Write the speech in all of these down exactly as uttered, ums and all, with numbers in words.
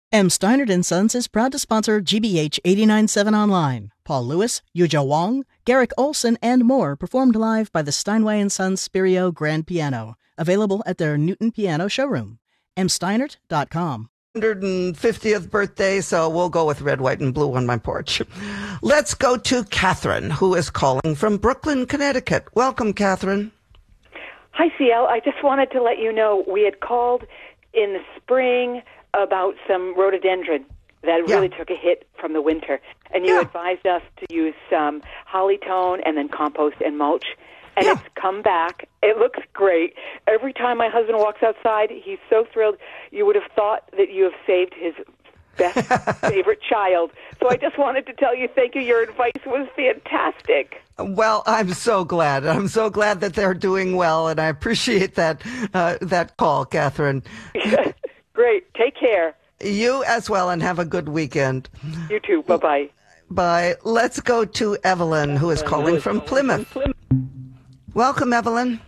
M. Steinert and Sons is proud to sponsor G B H eighty-nine point seven Online. Paul Lewis, Yuja Wong, Garrick Olson, and more performed live by the Steinway and Sons Spirio Grand Piano, available at their Newton Piano showroom. m steinert dot com. one hundred fiftieth birthday, so we'll go with red, white, and blue on my porch. Let's go to Catherine, who is calling from Brooklyn, Connecticut. Welcome, Catherine. Hi, C L. I just wanted to let you know we had called in the spring about some rhododendron that Yeah. really took a hit from the winter. And you Yeah. advised us to use some hollytone and then compost and mulch. And Yeah. it's come back. It looks great. Every time my husband walks outside, he's so thrilled. You would have thought that you have saved his best favorite child. So I just wanted to tell you thank you. Your advice was fantastic. Well, I'm so glad. I'm so glad that they're doing well, and I appreciate that uh, that call, Catherine. Great. Take care. You as well, and have a good weekend. You too. Bye-bye. Bye. Let's go to Evelyn, who is calling from Plymouth. Welcome, Evelyn.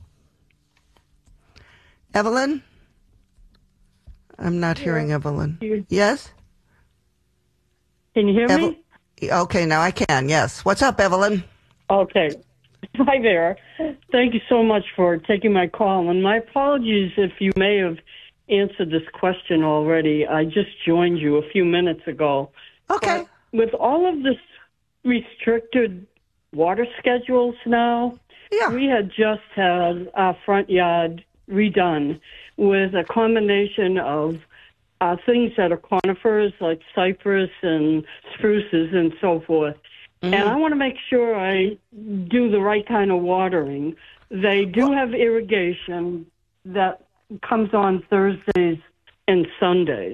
Evelyn? I'm not hearing Evelyn. Yes? Can you hear Evel- me? Okay, now I can, yes. What's up, Evelyn? Okay. Hi there. Thank you so much for taking my call. And my apologies if you may have answered this question already. I just joined you a few minutes ago. Okay. But with all of this restricted water schedules now, Yeah. we had just had our front yard redone with a combination of uh, things that are conifers like cypress and spruces and so forth. Mm-hmm. And I want to make sure I do the right kind of watering. They do have irrigation that comes on Thursdays and Sundays.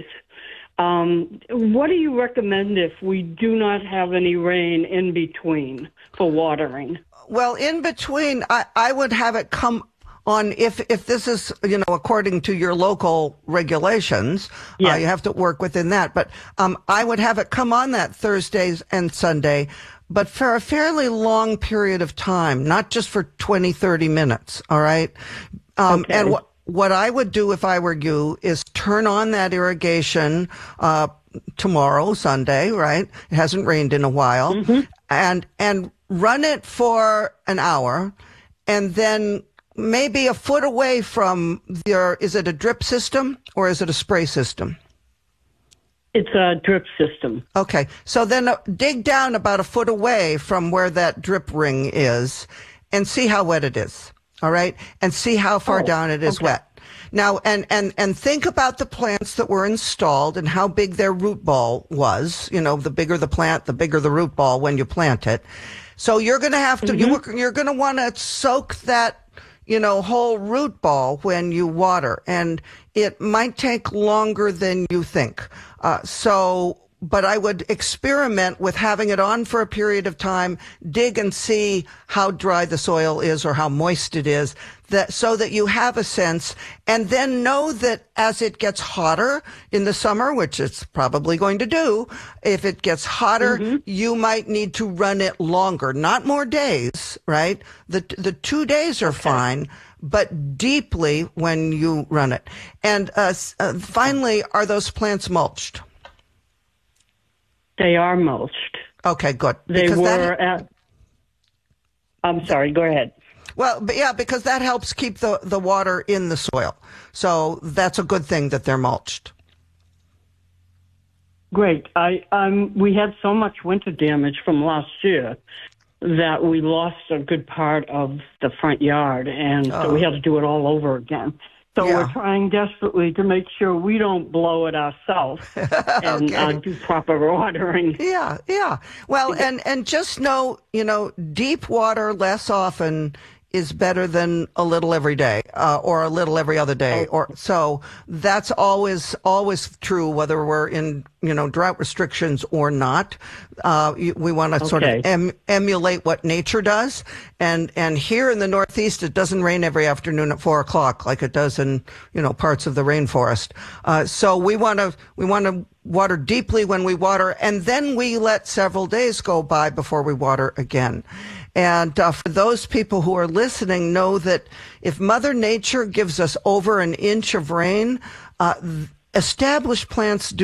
Um, what do you recommend if we do not have any rain in between for watering? Well, in between, I, I would have it come on if if this is, you know, according to your local regulations, Yeah. uh, you have to work within that. But um, I would have it come on that Thursdays and Sunday, but for a fairly long period of time, not just for twenty, thirty minutes, all right? Um, Okay. And what what I would do if I were you is turn on that irrigation uh, tomorrow, Sunday, right? It hasn't rained in a while. Mm-hmm. And and run it for an hour, and then maybe a foot away from your, is it a drip system or is it a spray system? It's a drip system. Okay, so then uh, dig down about a foot away from where that drip ring is and see how wet it is, all right? And see how far Oh, down it is okay. wet. Now, and, and, and think about the plants that were installed and how big their root ball was. You know, the bigger the plant, the bigger the root ball when you plant it. So you're going to have to, Mm-hmm. you, you're going to want to soak that, you know, whole root ball when you water, and it might take longer than you think. Uh, so, but I would experiment with having it on for a period of time, dig and see how dry the soil is or how moist it is, that so that you have a sense, and then know that as it gets hotter in the summer, which it's probably going to do, if it gets hotter, Mm-hmm. you might need to run it longer, not more days, right? The the two days are fine, but deeply when you run it. And uh, s- uh, finally, are those plants mulched? They are mulched. Okay, good. They Because were that- at... I'm sorry, go ahead. Well, but yeah, because that helps keep the, the water in the soil. So that's a good thing that they're mulched. Great. I um we had so much winter damage from last year that we lost a good part of the front yard, and so we had to do it all over again. So Yeah. we're trying desperately to make sure we don't blow it ourselves and uh, Okay. do proper watering. Yeah, yeah. Well, and, and just know, you know, deep water less often is better than a little every day, uh, or a little every other day. Or so that's always, always true, whether we're in, you know, drought restrictions or not. Uh, you- we want to sort of Okay. em- emulate what nature does. And, and here in the Northeast, it doesn't rain every afternoon at four o'clock like it does in, you know, parts of the rainforest. Uh, so we want to, we want to water deeply when we water, and then we let several days go by before we water again. And uh, for those people who are listening, know that if Mother Nature gives us over an inch of rain, uh, established plants do